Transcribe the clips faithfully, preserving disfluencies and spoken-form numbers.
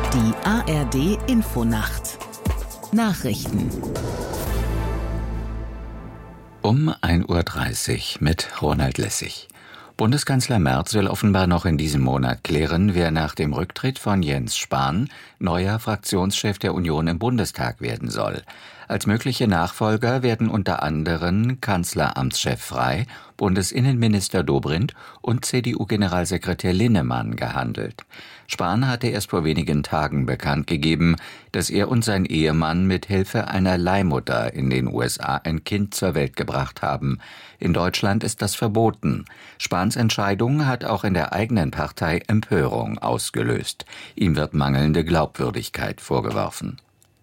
Die A R D Infonacht Nachrichten Um ein Uhr dreißig mit Ronald Lessig. Bundeskanzler Merz will offenbar noch in diesem Monat klären, wer nach dem Rücktritt von Jens Spahn neuer Fraktionschef der Union im Bundestag werden soll. Als mögliche Nachfolger werden unter anderem Kanzleramtschef Frey, Bundesinnenminister Dobrindt und C D U-Generalsekretär Linnemann gehandelt. Spahn hatte erst vor wenigen Tagen bekannt gegeben, dass er und sein Ehemann mit Hilfe einer Leihmutter in den U S A ein Kind zur Welt gebracht haben. In Deutschland ist das verboten. Spahns Entscheidung hat auch in der eigenen Partei Empörung ausgelöst. Ihm wird mangelnde Glaubwürdigkeit vorgeworfen.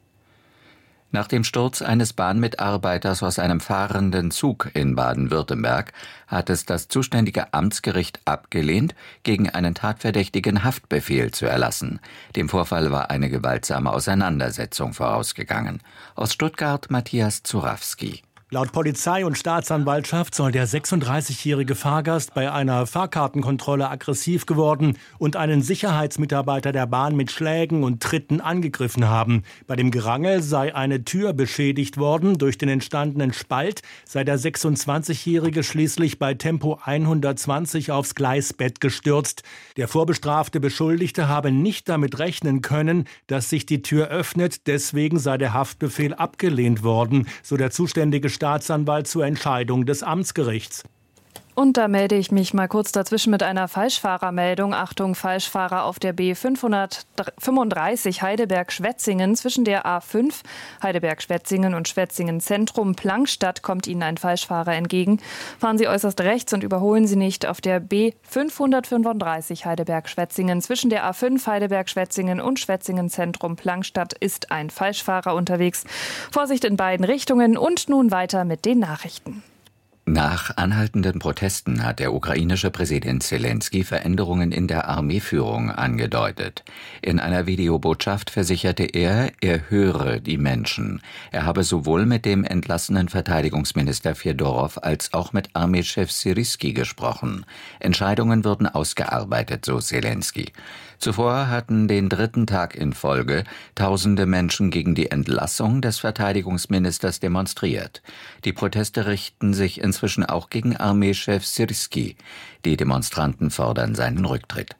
Nach dem Sturz eines Bahnmitarbeiters aus einem fahrenden Zug in Baden-Württemberg hat es das zuständige Amtsgericht abgelehnt, gegen einen Tatverdächtigen Haftbefehl zu erlassen. Dem Vorfall war eine gewaltsame Auseinandersetzung vorausgegangen. Aus Stuttgart Matthias Zurawski. Laut Polizei und Staatsanwaltschaft soll der sechsunddreißigjährige Fahrgast bei einer Fahrkartenkontrolle aggressiv geworden und einen Sicherheitsmitarbeiter der Bahn mit Schlägen und Tritten angegriffen haben. Bei dem Gerangel sei eine Tür beschädigt worden. Durch den entstandenen Spalt sei der sechsundzwanzigjährige schließlich bei Tempo hundertzwanzig aufs Gleisbett gestürzt. Der vorbestrafte Beschuldigte habe nicht damit rechnen können, dass sich die Tür öffnet. Deswegen sei der Haftbefehl abgelehnt worden, so der zuständige Staatsanwalt zur Entscheidung des Amtsgerichts. Und da melde ich mich mal kurz dazwischen mit einer Falschfahrermeldung. Achtung, Falschfahrer auf der B fünfhundertfünfunddreißig Heidelberg-Schwetzingen. Zwischen der A fünf Heidelberg-Schwetzingen und Schwetzingen-Zentrum-Plankstadt kommt Ihnen ein Falschfahrer entgegen. Fahren Sie äußerst rechts und überholen Sie nicht. Auf der B fünfhundertfünfunddreißig Heidelberg-Schwetzingen. Zwischen der A fünf Heidelberg-Schwetzingen und Schwetzingen-Zentrum-Plankstadt ist ein Falschfahrer unterwegs. Vorsicht in beiden Richtungen und nun weiter mit den Nachrichten. Nach anhaltenden Protesten hat der ukrainische Präsident Zelensky Veränderungen in der Armeeführung angedeutet. In einer Videobotschaft versicherte er, er höre die Menschen. Er habe sowohl mit dem entlassenen Verteidigungsminister Fjodorow als auch mit Armeechef Syrskyi gesprochen. Entscheidungen würden ausgearbeitet, so Zelensky. Zuvor hatten den dritten Tag in Folge tausende Menschen gegen die Entlassung des Verteidigungsministers demonstriert. Die Proteste richten sich inzwischen auch gegen Armeechef Syrskyi. Die Demonstranten fordern seinen Rücktritt.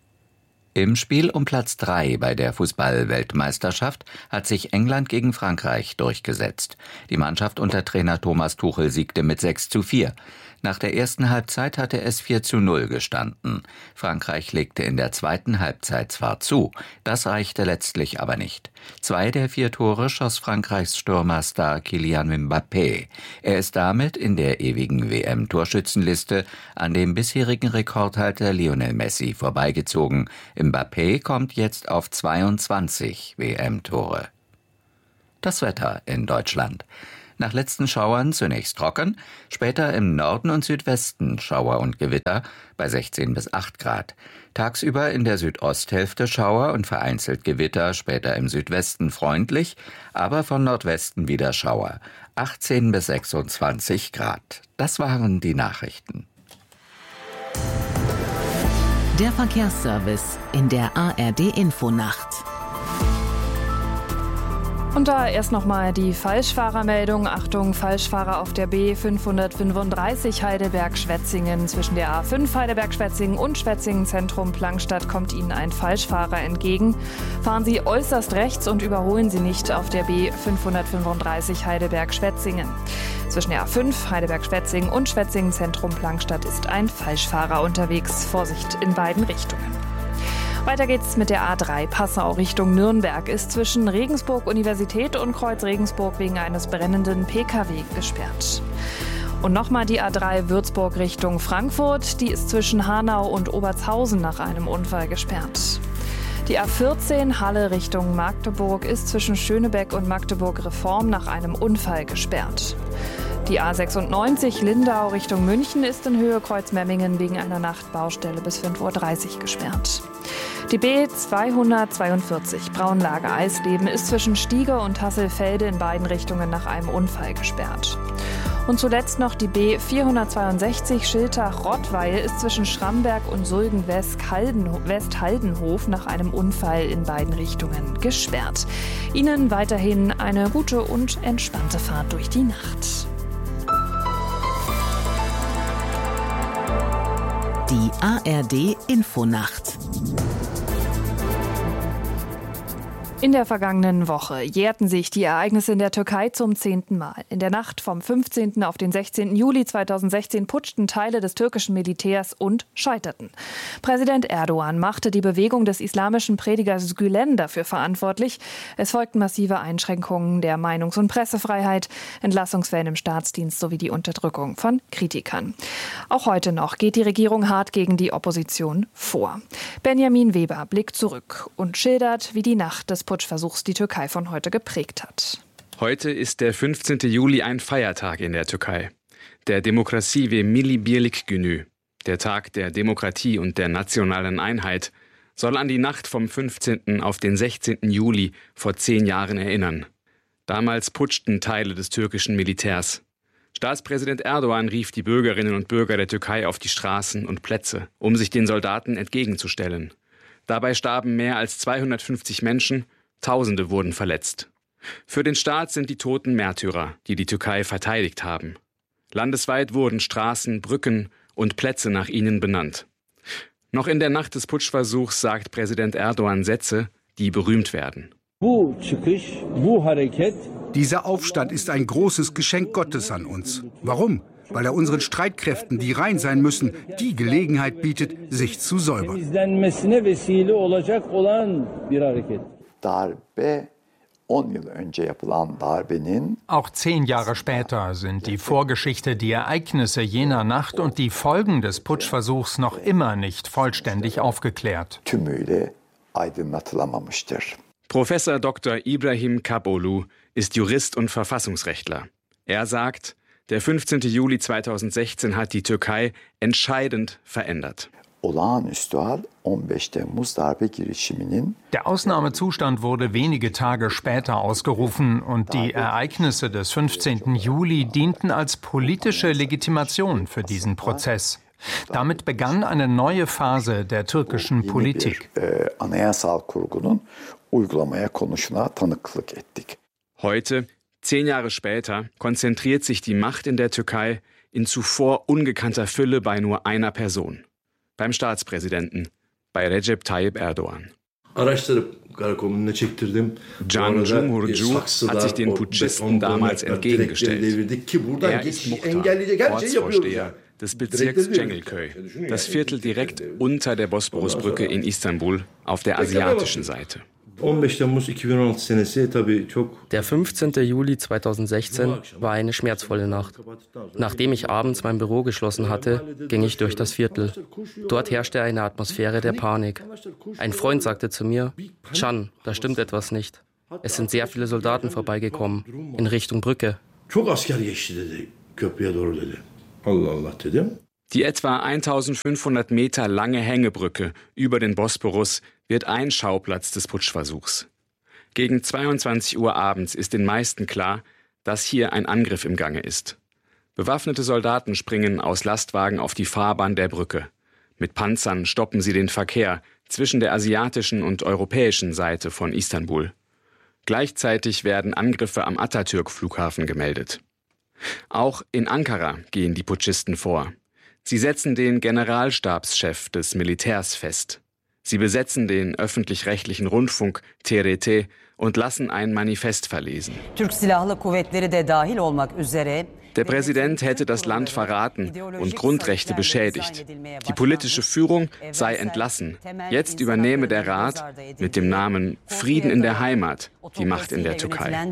Im Spiel um Platz drei bei der Fußball-Weltmeisterschaft hat sich England gegen Frankreich durchgesetzt. Die Mannschaft unter Trainer Thomas Tuchel siegte mit sechs zu vier. Nach der ersten Halbzeit hatte es vier zu null gestanden. Frankreich legte in der zweiten Halbzeit zwar zu, das reichte letztlich aber nicht. Zwei der vier Tore schoss Frankreichs Stürmerstar Kylian Mbappé. Er ist damit in der ewigen W M-Torschützenliste an dem bisherigen Rekordhalter Lionel Messi vorbeigezogen. Mbappé kommt jetzt auf zweiundzwanzig W M-Tore. Das Wetter in Deutschland. Nach letzten Schauern zunächst trocken, später im Norden und Südwesten Schauer und Gewitter bei sechzehn bis acht Grad. Tagsüber in der Südosthälfte Schauer und vereinzelt Gewitter, später im Südwesten freundlich, aber von Nordwesten wieder Schauer. achtzehn bis sechsundzwanzig Grad. Das waren die Nachrichten. Der Verkehrsservice in der A R D Infonacht. Und da erst nochmal die Falschfahrermeldung. Achtung, Falschfahrer auf der B fünfhundertfünfunddreißig Heidelberg-Schwetzingen. Zwischen der A fünf Heidelberg-Schwetzingen und Schwetzingen-Zentrum-Plankstadt kommt Ihnen ein Falschfahrer entgegen. Fahren Sie äußerst rechts und überholen Sie nicht auf der B fünfhundertfünfunddreißig Heidelberg-Schwetzingen. Zwischen der A fünf Heidelberg-Schwetzingen und Schwetzingen-Zentrum-Plankstadt ist ein Falschfahrer unterwegs. Vorsicht in beiden Richtungen. Weiter geht's mit der A drei Passau Richtung Nürnberg. Ist zwischen Regensburg Universität und Kreuz Regensburg wegen eines brennenden P K W gesperrt. Und nochmal die A drei Würzburg Richtung Frankfurt. Die ist zwischen Hanau und Obertshausen nach einem Unfall gesperrt. Die A vierzehn Halle Richtung Magdeburg ist zwischen Schönebeck und Magdeburg Reform nach einem Unfall gesperrt. Die A sechsundneunzig Lindau Richtung München ist in Höhe Kreuzmemmingen wegen einer Nachtbaustelle bis fünf Uhr dreißig gesperrt. Die B zweihundertzweiundvierzig Braunlager Eisleben ist zwischen Stiege und Hasselfelde in beiden Richtungen nach einem Unfall gesperrt. Und zuletzt noch die B vierhundertzweiundsechzig Schiltach-Rottweil ist zwischen Schramberg und Sulgen-West-Haldenhof nach einem Unfall in beiden Richtungen gesperrt. Ihnen weiterhin eine gute und entspannte Fahrt durch die Nacht. Die A R D Infonacht. In der vergangenen Woche jährten sich die Ereignisse in der Türkei zum zehnten Mal. In der Nacht vom fünfzehnten auf den sechzehnten Juli zweitausendsechzehn putschten Teile des türkischen Militärs und scheiterten. Präsident Erdogan machte die Bewegung des islamischen Predigers Gülen dafür verantwortlich. Es folgten massive Einschränkungen der Meinungs- und Pressefreiheit, Entlassungswellen im Staatsdienst sowie die Unterdrückung von Kritikern. Auch heute noch geht die Regierung hart gegen die Opposition vor. Benjamin Weber blickt zurück und schildert, wie die Nacht des Putschversuchs die Türkei von heute geprägt hat. Heute ist der fünfzehnte Juli ein Feiertag in der Türkei. Der Demokratie ve Milli Birlik Günü, der Tag der Demokratie und der nationalen Einheit, soll an die Nacht vom fünfzehnten auf den sechzehnten Juli vor zehn Jahren erinnern. Damals putschten Teile des türkischen Militärs. Staatspräsident Erdogan rief die Bürgerinnen und Bürger der Türkei auf die Straßen und Plätze, um sich den Soldaten entgegenzustellen. Dabei starben mehr als zweihundertfünfzig Menschen, Tausende wurden verletzt. Für den Staat sind die Toten Märtyrer, die die Türkei verteidigt haben. Landesweit wurden Straßen, Brücken und Plätze nach ihnen benannt. Noch in der Nacht des Putschversuchs sagt Präsident Erdogan Sätze, die berühmt werden. Dieser Aufstand ist ein großes Geschenk Gottes an uns. Warum? Weil er unseren Streitkräften, die rein sein müssen, die Gelegenheit bietet, sich zu säubern. Auch zehn Jahre später sind die Vorgeschichte, die Ereignisse jener Nacht und die Folgen des Putschversuchs noch immer nicht vollständig aufgeklärt. Professor Doktor Ibrahim Kabolu ist Jurist und Verfassungsrechtler. Er sagt, der fünfzehnte Juli zweitausendsechzehn hat die Türkei entscheidend verändert. Der Ausnahmezustand wurde wenige Tage später ausgerufen und die Ereignisse des fünfzehnten Juli dienten als politische Legitimation für diesen Prozess. Damit begann eine neue Phase der türkischen Politik. Heute, zehn Jahre später, konzentriert sich die Macht in der Türkei in zuvor ungekannter Fülle bei nur einer Person. Beim Staatspräsidenten, bei Recep Tayyip Erdogan. Can Cumhurcu hat sich den Putschisten damals entgegengestellt. Er ist Muhtar, Ortsvorsteher des Bezirks Cengiz-Köy, das Viertel direkt unter der Bosporusbrücke in Istanbul auf der asiatischen Seite. Der fünfzehnte Juli zweitausendsechzehn war eine schmerzvolle Nacht. Nachdem ich abends mein Büro geschlossen hatte, ging ich durch das Viertel. Dort herrschte eine Atmosphäre der Panik. Ein Freund sagte zu mir, Can, da stimmt etwas nicht. Es sind sehr viele Soldaten vorbeigekommen, in Richtung Brücke. Die etwa eintausendfünfhundert Meter lange Hängebrücke über den Bosporus wird ein Schauplatz des Putschversuchs. Gegen zweiundzwanzig Uhr abends ist den meisten klar, dass hier ein Angriff im Gange ist. Bewaffnete Soldaten springen aus Lastwagen auf die Fahrbahn der Brücke. Mit Panzern stoppen sie den Verkehr zwischen der asiatischen und europäischen Seite von Istanbul. Gleichzeitig werden Angriffe am Atatürk-Flughafen gemeldet. Auch in Ankara gehen die Putschisten vor. Sie setzen den Generalstabschef des Militärs fest. Sie besetzen den öffentlich-rechtlichen Rundfunk T R T und lassen ein Manifest verlesen. Der Präsident hätte das Land verraten und Grundrechte beschädigt. Die politische Führung sei entlassen. Jetzt übernehme der Rat mit dem Namen Frieden in der Heimat die Macht in der Türkei.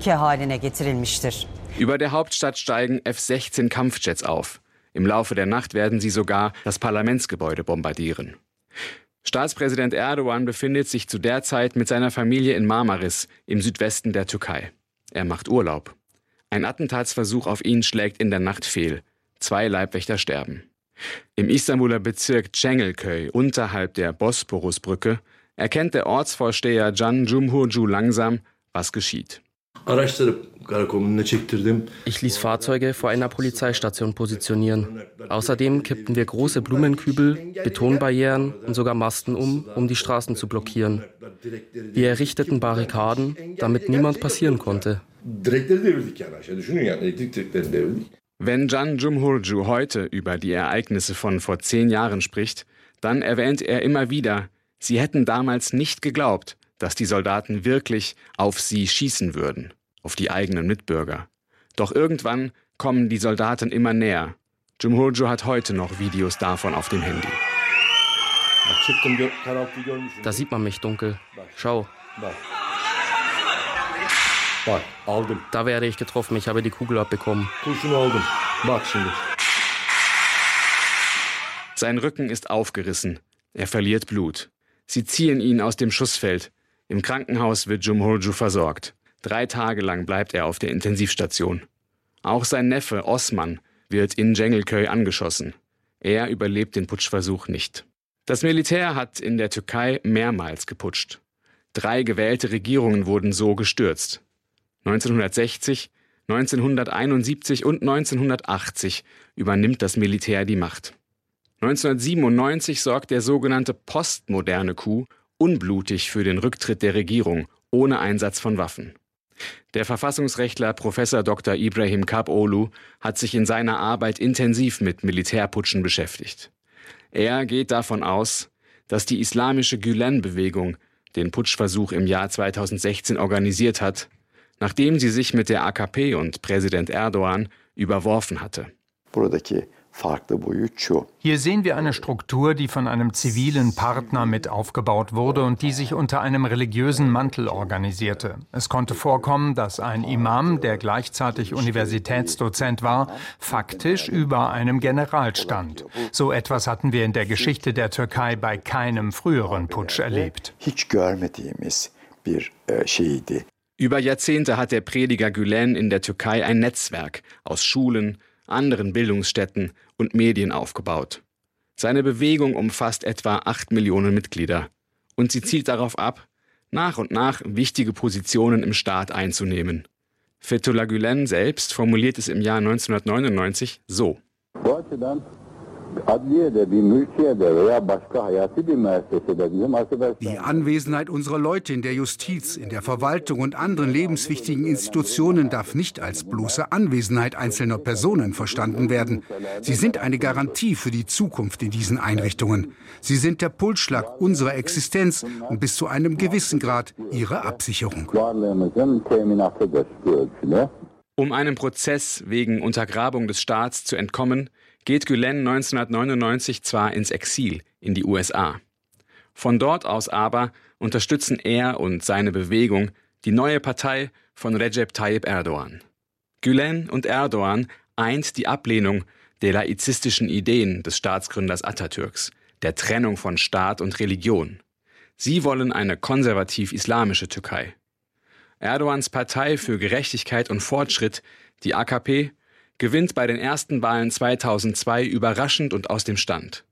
Über der Hauptstadt steigen F sechzehn Kampfjets auf. Im Laufe der Nacht werden sie sogar das Parlamentsgebäude bombardieren. Staatspräsident Erdogan befindet sich zu der Zeit mit seiner Familie in Marmaris im Südwesten der Türkei. Er macht Urlaub. Ein Attentatsversuch auf ihn schlägt in der Nacht fehl. Zwei Leibwächter sterben. Im Istanbuler Bezirk Cengiz-Köy, unterhalb der Bosporusbrücke, erkennt der Ortsvorsteher Can Cumhurcu langsam, was geschieht. Ich ließ Fahrzeuge vor einer Polizeistation positionieren. Außerdem kippten wir große Blumenkübel, Betonbarrieren und sogar Masten um, um die Straßen zu blockieren. Wir errichteten Barrikaden, damit niemand passieren konnte. Wenn Can Cumhurcu heute über die Ereignisse von vor zehn Jahren spricht, dann erwähnt er immer wieder, sie hätten damals nicht geglaubt, dass die Soldaten wirklich auf sie schießen würden, auf die eigenen Mitbürger. Doch irgendwann kommen die Soldaten immer näher. Cumhurcu hat heute noch Videos davon auf dem Handy. Da sieht man mich dunkel. Schau. Da werde ich getroffen, ich habe die Kugel abbekommen. Sein Rücken ist aufgerissen. Er verliert Blut. Sie ziehen ihn aus dem Schussfeld. Im Krankenhaus wird Cumhurcu versorgt. Drei Tage lang bleibt er auf der Intensivstation. Auch sein Neffe Osman wird in Cengiz angeschossen. Er überlebt den Putschversuch nicht. Das Militär hat in der Türkei mehrmals geputscht. Drei gewählte Regierungen wurden so gestürzt. neunzehnhundertsechzig, neunzehnhunderteinundsiebzig und neunzehnhundertachtzig übernimmt das Militär die Macht. neunzehnhundertsiebenundneunzig sorgt der sogenannte postmoderne Coup unblutig für den Rücktritt der Regierung, ohne Einsatz von Waffen. Der Verfassungsrechtler Professor Doktor Ibrahim Kaboglu hat sich in seiner Arbeit intensiv mit Militärputschen beschäftigt. Er geht davon aus, dass die islamische Gülen-Bewegung den Putschversuch im Jahr zweitausendsechzehn organisiert hat, nachdem sie sich mit der A K P und Präsident Erdogan überworfen hatte. Hier sehen wir eine Struktur, die von einem zivilen Partner mit aufgebaut wurde und die sich unter einem religiösen Mantel organisierte. Es konnte vorkommen, dass ein Imam, der gleichzeitig Universitätsdozent war, faktisch über einem General stand. So etwas hatten wir in der Geschichte der Türkei bei keinem früheren Putsch erlebt. Über Jahrzehnte hat der Prediger Gülen in der Türkei ein Netzwerk aus Schulen, anderen Bildungsstätten und Medien aufgebaut. Seine Bewegung umfasst etwa acht Millionen Mitglieder und sie zielt darauf ab, nach und nach wichtige Positionen im Staat einzunehmen. Fethullah Gülen selbst formuliert es im Jahr neunzehnhundertneunundneunzig so: Die Anwesenheit unserer Leute in der Justiz, in der Verwaltung und anderen lebenswichtigen Institutionen darf nicht als bloße Anwesenheit einzelner Personen verstanden werden. Sie sind eine Garantie für die Zukunft in diesen Einrichtungen. Sie sind der Pulsschlag unserer Existenz und bis zu einem gewissen Grad ihre Absicherung. Um einem Prozess wegen Untergrabung des Staats zu entkommen, geht Gülen neunzehnhundertneunundneunzig zwar ins Exil in die U S A. Von dort aus aber unterstützen er und seine Bewegung die neue Partei von Recep Tayyip Erdogan. Gülen und Erdogan eint die Ablehnung der laizistischen Ideen des Staatsgründers Atatürks, der Trennung von Staat und Religion. Sie wollen eine konservativ-islamische Türkei. Erdogans Partei für Gerechtigkeit und Fortschritt, die A K P, gewinnt bei den ersten Wahlen zweitausendzwei überraschend und aus dem Stand.